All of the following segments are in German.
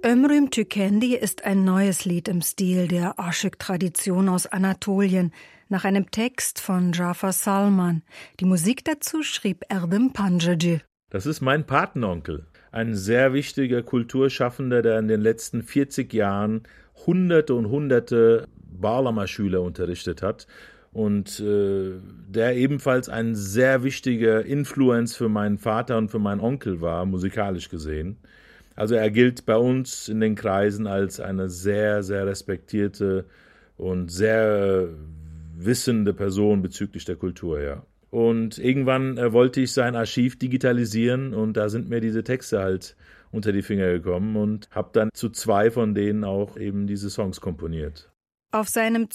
Ömrüm Tükendi ist ein neues Lied im Stil der Aşık-Tradition aus Anatolien, nach einem Text von Jafar Salman. Die Musik dazu schrieb Erdem Panjacı. Das ist mein Patenonkel, ein sehr wichtiger Kulturschaffender, der in den letzten 40 Jahren Hunderte und Hunderte Bağlama-Schüler unterrichtet hat und der ebenfalls ein sehr wichtiger Influence für meinen Vater und für meinen Onkel war, musikalisch gesehen. Also er gilt bei uns in den Kreisen als eine sehr, sehr respektierte und sehr wissende Person bezüglich der Kultur, ja. Und irgendwann wollte ich sein Archiv digitalisieren und da sind mir diese Texte halt unter die Finger gekommen und habe dann zu 2 von denen auch eben diese Songs komponiert. Auf seinem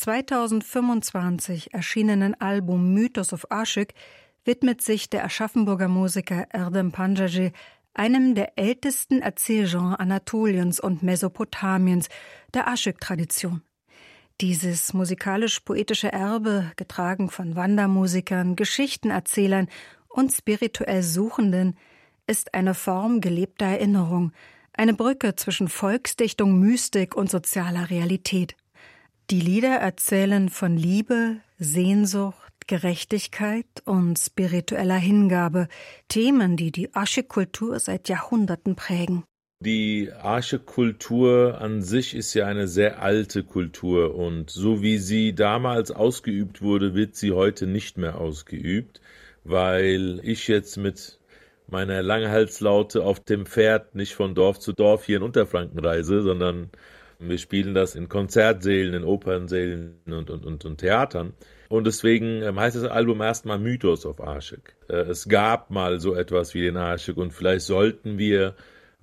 2025 erschienenen Album Mythos of Aşık widmet sich der Aschaffenburger Musiker Erdem Panjacı einem der ältesten Erzählgenres Anatoliens und Mesopotamiens, der Aşık-Tradition. Dieses musikalisch-poetische Erbe, getragen von Wandermusikern, Geschichtenerzählern und spirituell Suchenden, ist eine Form gelebter Erinnerung, eine Brücke zwischen Volksdichtung, Mystik und sozialer Realität. Die Lieder erzählen von Liebe, Sehnsucht, Gerechtigkeit und spiritueller Hingabe, Themen, die die Aşık-Kultur seit Jahrhunderten prägen. Die Aşık-Kultur an sich ist ja eine sehr alte Kultur und so wie sie damals ausgeübt wurde, wird sie heute nicht mehr ausgeübt, weil ich jetzt mit meiner Langhalslaute auf dem Pferd nicht von Dorf zu Dorf hier in Unterfranken reise, sondern wir spielen das in Konzertsälen, in Opernsälen und Theatern. Und deswegen heißt das Album erstmal Mythos of Aşık. Es gab mal so etwas wie den Aşık und vielleicht sollten wir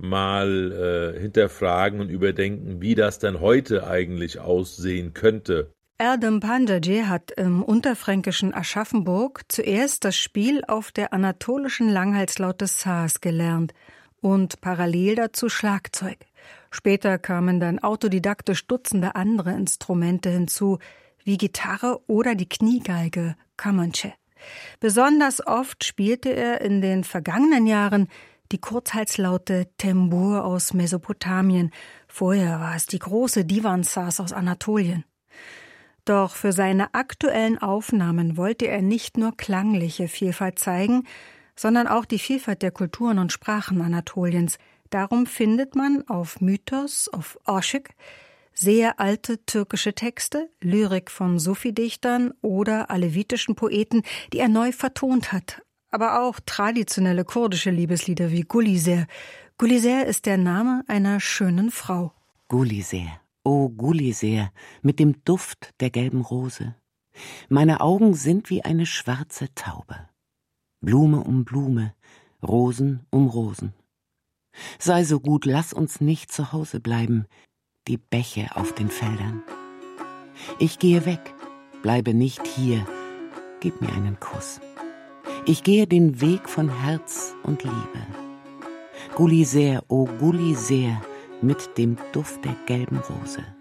mal hinterfragen und überdenken, wie das denn heute eigentlich aussehen könnte. Erdem Panjacı hat im unterfränkischen Aschaffenburg zuerst das Spiel auf der anatolischen Langhalslaute Saz gelernt und parallel dazu Schlagzeug. Später kamen dann autodidaktisch Dutzende andere Instrumente hinzu, wie Gitarre oder die Kniegeige Kamanche. Besonders oft spielte er in den vergangenen Jahren die Kurzhalslaute Tembur aus Mesopotamien. Vorher war es die große Divan-Saz aus Anatolien. Doch für seine aktuellen Aufnahmen wollte er nicht nur klangliche Vielfalt zeigen, sondern auch die Vielfalt der Kulturen und Sprachen Anatoliens. Darum findet man auf Mythos of Aşık sehr alte türkische Texte, Lyrik von Sufi-Dichtern oder alevitischen Poeten, die er neu vertont hat. Aber auch traditionelle kurdische Liebeslieder wie Gulliser. Gulliser ist der Name einer schönen Frau. Gulliser, oh Gulliser, mit dem Duft der gelben Rose. Meine Augen sind wie eine schwarze Taube. Blume um Blume, Rosen um Rosen. Sei so gut, lass uns nicht zu Hause bleiben, die Bäche auf den Feldern. Ich gehe weg, bleibe nicht hier, gib mir einen Kuss. Ich gehe den Weg von Herz und Liebe. Gulliser, oh Gulliser, mit dem Duft der gelben Rose.